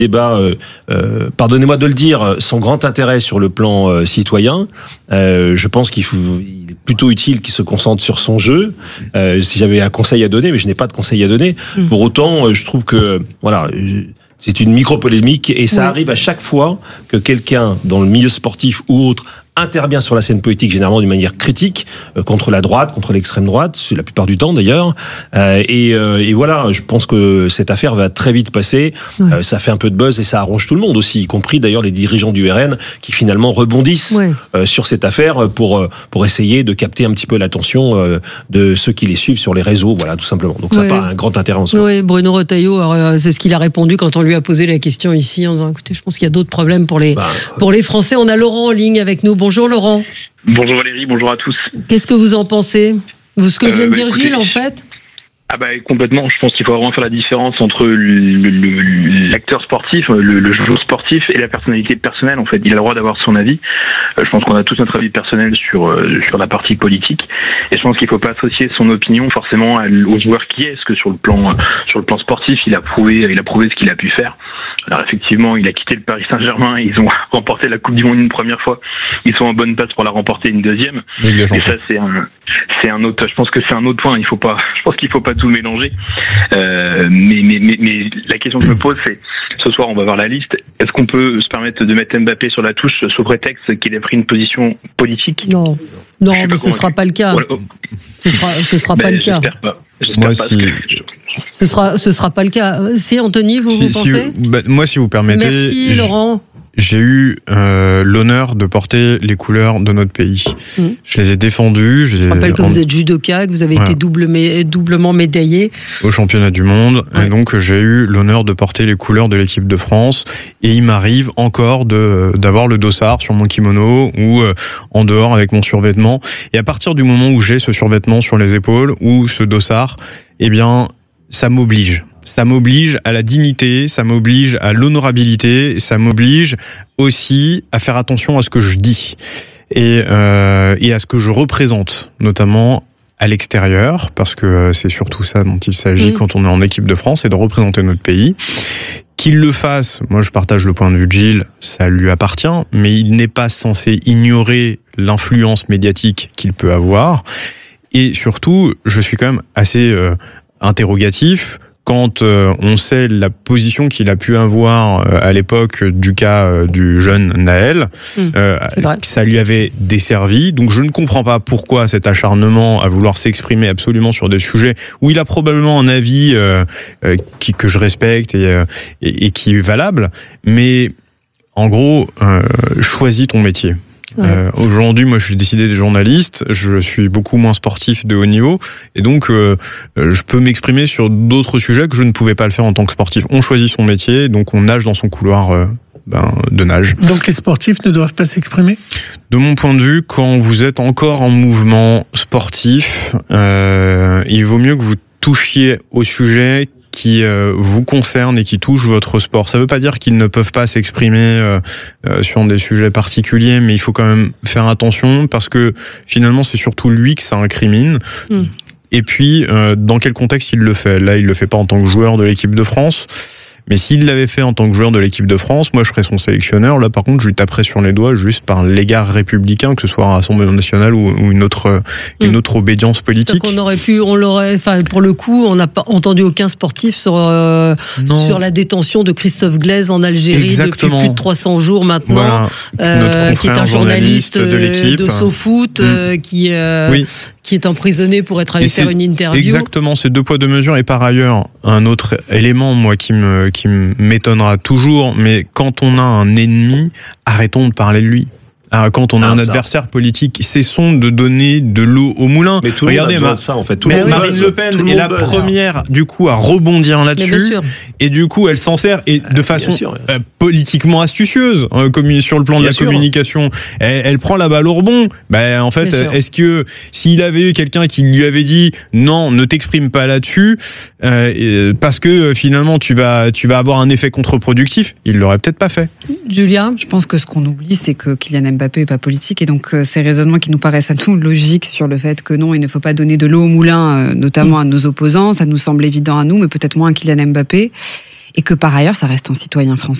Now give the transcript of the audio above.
débat, pardonnez-moi de le dire, sans grand intérêt sur le plan citoyen. Je pense il est plutôt utile qu'il se concentre sur son jeu. Si j'avais un conseil à donner, mais je n'ai pas de conseil à donner. Pour autant, je trouve que voilà. C'est une micro-polémique et ça arrive à chaque fois que quelqu'un dans le milieu sportif ou autre intervient sur la scène politique, généralement d'une manière critique, contre la droite, contre l'extrême droite, c'est la plupart du temps d'ailleurs. Et voilà, je pense que cette affaire va très vite passer. Ça fait un peu de buzz et ça arrange tout le monde aussi, y compris d'ailleurs les dirigeants du RN qui finalement rebondissent sur cette affaire pour essayer de capter un petit peu l'attention de ceux qui les suivent sur les réseaux, voilà, tout simplement. Donc ça n'a pas un grand intérêt en soi. Oui, Bruno Retailleau, c'est ce qu'il a répondu quand on lui a posé la question ici, en disant, écoutez, je pense qu'il y a d'autres problèmes pour les Français. On a Laurent en ligne avec nous. Bonjour Laurent. Bonjour Valérie, bonjour à tous. Qu'est-ce que vous en pensez ? Ce que vient de dire Gilles, en fait ? Complètement. Je pense qu'il faut vraiment faire la différence entre l'acteur sportif, le joueur sportif et la personnalité personnelle. En fait, il a le droit d'avoir son avis. Je pense qu'on a tous notre avis personnel sur la partie politique. Et je pense qu'il ne faut pas associer son opinion forcément au joueur qui est. Parce que sur le plan sportif, il a prouvé ce qu'il a pu faire. Alors effectivement, il a quitté le Paris Saint-Germain. Ils ont remporté la Coupe du Monde une première fois. Ils sont en bonne passe pour la remporter une deuxième. Et ça, c'est un autre. Je pense que c'est un autre point. Je pense qu'il faut pas tout mélanger. Mais la question que je me pose, c'est ce soir, on va voir la liste. Est-ce qu'on peut se permettre de mettre Mbappé sur la touche sous prétexte qu'il ait pris une position politique ? Non, mais ce sera pas le cas. Ce sera pas le cas. Moi aussi. Ce sera pas le cas. Si Anthony, vous pensez ? Moi, si vous permettez. Merci Laurent. J'ai eu l'honneur de porter les couleurs de notre pays. Je les ai défendues. Je rappelle que vous êtes judoka, que vous avez été doublement médaillé au championnat du monde. Et donc, j'ai eu l'honneur de porter les couleurs de l'équipe de France. Et il m'arrive encore d'avoir le dossard sur mon kimono ou en dehors avec mon survêtement. Et à partir du moment où j'ai ce survêtement sur les épaules ou ce dossard, eh bien, ça m'oblige. Ça m'oblige à la dignité, ça m'oblige à l'honorabilité, ça m'oblige aussi à faire attention à ce que je dis et à ce que je représente, notamment à l'extérieur, parce que c'est surtout ça dont il s'agit quand on est en équipe de France, c'est de représenter notre pays. Qu'il le fasse, moi je partage le point de vue de Gilles, ça lui appartient, mais il n'est pas censé ignorer l'influence médiatique qu'il peut avoir. Et surtout, je suis quand même assez interrogatif quand on sait la position qu'il a pu avoir à l'époque du cas du jeune Naël, ça lui avait desservi. Donc je ne comprends pas pourquoi cet acharnement à vouloir s'exprimer absolument sur des sujets où il a probablement un avis que je respecte et qui est valable. Mais en gros, choisis ton métier. Aujourd'hui, moi, je suis décidé des journalistes. Je suis beaucoup moins sportif de haut niveau, et donc je peux m'exprimer sur d'autres sujets que je ne pouvais pas le faire en tant que sportif. On choisit son métier, donc on nage dans son couloir de nage. Donc les sportifs ne doivent pas s'exprimer ? De mon point de vue, quand vous êtes encore en mouvement sportif, il vaut mieux que vous touchiez au sujet qui vous concerne et qui touche votre sport. Ça ne veut pas dire qu'ils ne peuvent pas s'exprimer sur des sujets particuliers, mais il faut quand même faire attention parce que finalement c'est surtout lui que ça incrimine. Et puis dans quel contexte il le fait ? Là, il le fait pas en tant que joueur de l'équipe de France. Mais s'il l'avait fait en tant que joueur de l'équipe de France, moi je serais son sélectionneur. Là par contre je lui taperais sur les doigts juste par l'égard républicain, que ce soit à Rassemblement National ou une autre obédience politique. Donc pour le coup, on n'a pas entendu aucun sportif sur la détention de Christophe Glaise en Algérie depuis plus de 300 jours maintenant, qui est un journaliste de l'équipe de SoFoot, qui est emprisonné pour être allé faire une interview. Exactement, c'est deux poids deux mesures. Et par ailleurs, un autre élément, moi, qui m'étonnera toujours, mais quand on a un ennemi, arrêtons de parler de lui. Quand on a un adversaire politique, cessons de donner de l'eau au moulin. Mais tout le monde a besoin de ça, en fait. Marine Le Pen est la première, du coup, à rebondir là-dessus. Et du coup, elle s'en sert de façon politiquement astucieuse, sur le plan de la communication. Elle prend la balle au rebond. En fait, est-ce que s'il avait eu quelqu'un qui lui avait dit non, ne t'exprime pas là-dessus, parce que finalement tu vas avoir un effet contre-productif, il l'aurait peut-être pas fait. Julia, je pense que ce qu'on oublie, c'est que Kylian Mbappé n'est pas politique, et donc ces raisonnements qui nous paraissent à nous logiques sur le fait que non, il ne faut pas donner de l'eau au moulin, notamment à nos opposants, ça nous semble évident à nous, mais peut-être moins à Kylian Mbappé. et que par ailleurs, ça reste un citoyen français.